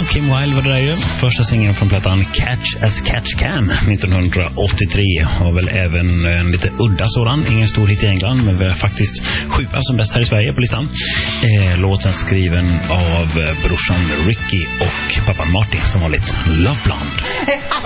Kim Wilde var det där ju. Första singeln från plattan Catch as Catch Can 1983. Och väl även en lite udda sådan. Ingen stor hit i England, men faktiskt 7 som bäst här i Sverige på listan. Låten skriven av brorsan Ricky och pappan Martin, som var lite Love Blonde.